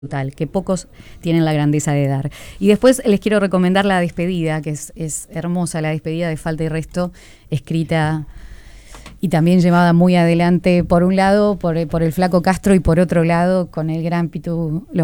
total, que pocos tienen la grandeza de dar. Y después les quiero recomendar La Despedida, que es hermosa, La Despedida de Falta y Resto, escrita y también llevada muy adelante, por un lado, por el Flaco Castro, y por otro lado, con el gran Pitu